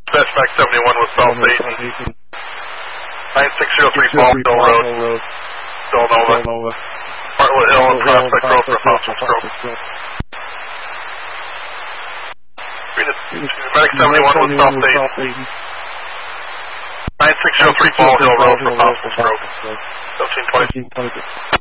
Dispatch 71 with South Dayton. 9603 Ball Hill Road. Villanova. Bartlett Hill and Prospect Road for hospital stroke. Medic 71 with South Dayton. 9603 Ball Hill Road for hospital stroke. 1720.